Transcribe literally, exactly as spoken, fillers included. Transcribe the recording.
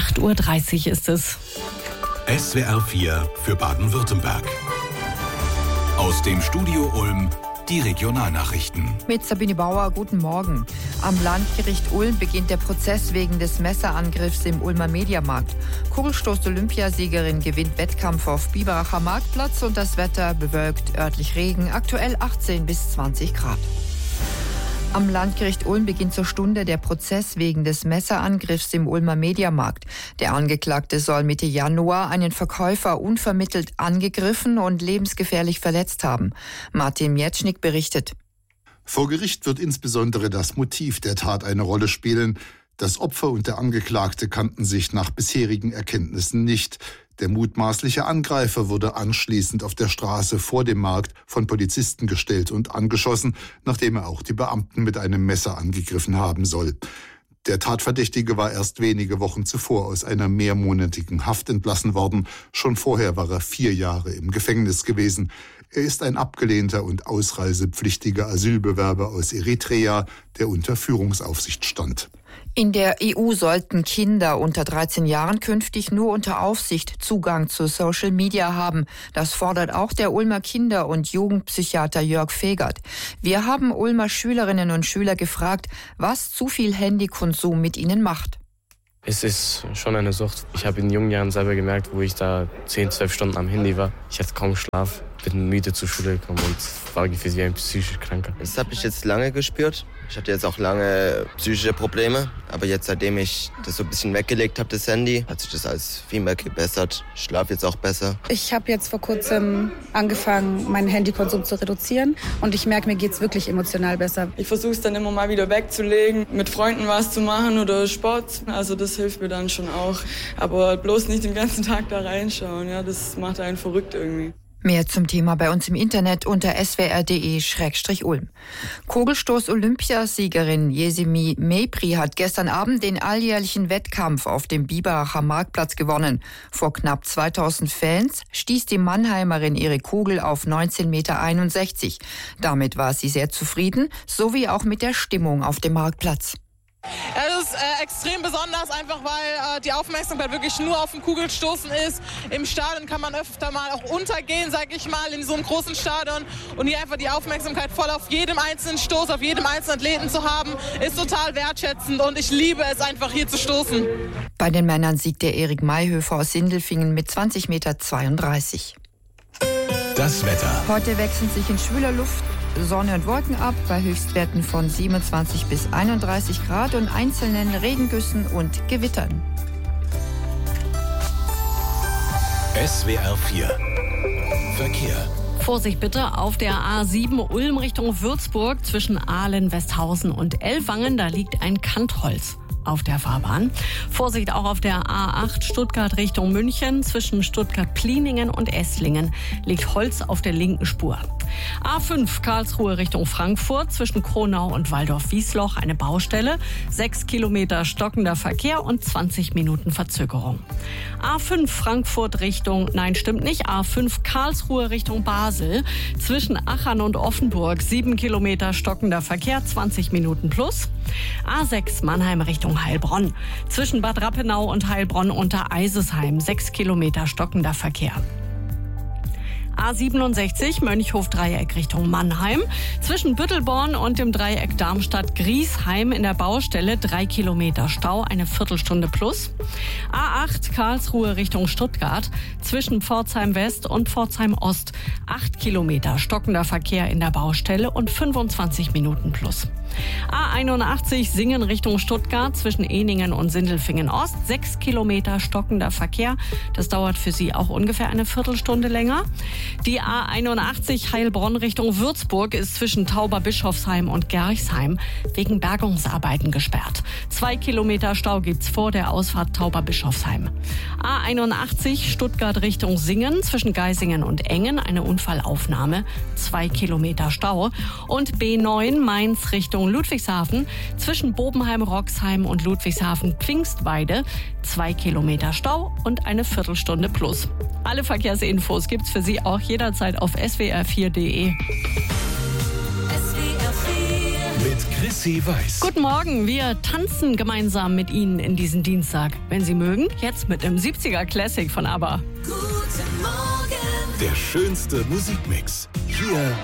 acht Uhr dreißig ist es. S W R vier für Baden-Württemberg. Aus dem Studio Ulm die Regionalnachrichten. Mit Sabine Bauer, guten Morgen. Am Landgericht Ulm beginnt der Prozess wegen des Messerangriffs im Ulmer Mediamarkt. Kugelstoß-Olympiasiegerin gewinnt Wettkampf auf Biberacher Marktplatz und das Wetter bewölkt, örtlich Regen, aktuell achtzehn bis zwanzig Grad. Am Landgericht Ulm beginnt zur Stunde der Prozess wegen des Messerangriffs im Ulmer Mediamarkt. Der Angeklagte soll Mitte Januar einen Verkäufer unvermittelt angegriffen und lebensgefährlich verletzt haben. Martin Mietschnik berichtet. Vor Gericht wird insbesondere das Motiv der Tat eine Rolle spielen. Das Opfer und der Angeklagte kannten sich nach bisherigen Erkenntnissen nicht. Der mutmaßliche Angreifer wurde anschließend auf der Straße vor dem Markt von Polizisten gestellt und angeschossen, nachdem er auch die Beamten mit einem Messer angegriffen haben soll. Der Tatverdächtige war erst wenige Wochen zuvor aus einer mehrmonatigen Haft entlassen worden. Schon vorher war er vier Jahre im Gefängnis gewesen. Er ist ein abgelehnter und ausreisepflichtiger Asylbewerber aus Eritrea, der unter Führungsaufsicht stand. In der E U sollten Kinder unter dreizehn Jahren künftig nur unter Aufsicht Zugang zu Social Media haben. Das fordert auch der Ulmer Kinder- und Jugendpsychiater Jörg Fegert. Wir haben Ulmer Schülerinnen und Schüler gefragt, was zu viel Handykonsum mit ihnen macht. Es ist schon eine Sucht. Ich habe in jungen Jahren selber gemerkt, wo ich da zehn, zwölf Stunden am Handy war. Ich hatte kaum Schlaf, bin müde zur Schule gekommen und war gefühlt wie ein psychisch Kranker. Das habe ich jetzt lange gespürt. Ich hatte jetzt auch lange psychische Probleme. Aber jetzt, seitdem ich das so ein bisschen weggelegt habe, das Handy, hat sich das alles viel mehr gebessert. Ich schlafe jetzt auch besser. Ich habe jetzt vor kurzem angefangen, meinen Handykonsum zu reduzieren. Und ich merke, mir geht es wirklich emotional besser. Ich versuche es dann immer mal wieder wegzulegen, mit Freunden was zu machen oder Sport. Also das hilft mir dann schon auch. Aber bloß nicht den ganzen Tag da reinschauen. Ja, das macht einen verrückt irgendwie. Mehr zum Thema bei uns im Internet unter s w r punkt d e schrägstrich ulm. Kugelstoß-Olympiasiegerin Yesimi Mepri hat gestern Abend den alljährlichen Wettkampf auf dem Biberacher Marktplatz gewonnen. Vor knapp zweitausend Fans stieß die Mannheimerin ihre Kugel auf neunzehn Komma einundsechzig Meter. Damit war sie sehr zufrieden, sowie auch mit der Stimmung auf dem Marktplatz. Es ist äh, extrem besonders, einfach weil äh, die Aufmerksamkeit wirklich nur auf den Kugelstoßen ist. Im Stadion kann man öfter mal auch untergehen, sag ich mal, in so einem großen Stadion. Und hier einfach die Aufmerksamkeit voll auf jedem einzelnen Stoß, auf jedem einzelnen Athleten zu haben, ist total wertschätzend und ich liebe es einfach hier zu stoßen. Bei den Männern siegt der Erik Mayhöfer aus Sindelfingen mit zwanzig Komma zweiunddreißig Meter. Das Wetter. Heute wechseln sich in schwüler Luft Sonne und Wolken ab, bei Höchstwerten von siebenundzwanzig bis einunddreißig Grad und einzelnen Regengüssen und Gewittern. S W R vier Verkehr. Vorsicht bitte auf der A sieben Ulm Richtung Würzburg zwischen Ahlen, Westhausen und Ellwangen. Da liegt ein Kantholz auf der Fahrbahn. Vorsicht auch auf der A acht Stuttgart Richtung München. Zwischen Stuttgart-Pliningen und Esslingen liegt Holz auf der linken Spur. A fünf Karlsruhe Richtung Frankfurt. Zwischen Kronau und Waldorf-Wiesloch eine Baustelle. Sechs Kilometer stockender Verkehr und zwanzig Minuten Verzögerung. A fünf Frankfurt Richtung, nein stimmt nicht, A fünf Karlsruhe Richtung Basel. Zwischen Achern und Offenburg sieben Kilometer stockender Verkehr, zwanzig Minuten plus. A sechs Mannheim Richtung Heilbronn. Zwischen Bad Rappenau und Heilbronn unter Eisesheim sechs Kilometer stockender Verkehr. A siebenundsechzig Mönchhof-Dreieck Richtung Mannheim. Zwischen Büttelborn und dem Dreieck Darmstadt-Griesheim in der Baustelle drei Kilometer Stau, eine Viertelstunde plus. A acht Karlsruhe Richtung Stuttgart. Zwischen Pforzheim West und Pforzheim Ost acht Kilometer stockender Verkehr in der Baustelle und fünfundzwanzig Minuten plus. A einundachtzig Singen Richtung Stuttgart zwischen Ehningen und Sindelfingen Ost. sechs Kilometer stockender Verkehr. Das dauert für Sie auch ungefähr eine Viertelstunde länger. Die A einundachtzig Heilbronn Richtung Würzburg ist zwischen Tauberbischofsheim und Gerchsheim wegen Bergungsarbeiten gesperrt. Zwei Kilometer Stau gibt's vor der Ausfahrt Tauberbischofsheim. A einundachtzig Stuttgart Richtung Singen zwischen Geisingen und Engen eine Unfallaufnahme. Zwei Kilometer Stau. Und B neun Mainz Richtung Ludwigshafen zwischen Bobenheim-Roxheim und Ludwigshafen-Pfingstweide. Zwei Kilometer Stau und eine Viertelstunde plus. Alle Verkehrsinfos gibt's für Sie auch jederzeit auf s w r vier punkt d e. Mit Jesse Weiß. Guten Morgen, wir tanzen gemeinsam mit Ihnen in diesen Dienstag. Wenn Sie mögen, jetzt mit einem siebziger Classic von ABBA. Guten Morgen. Der schönste Musikmix. Hier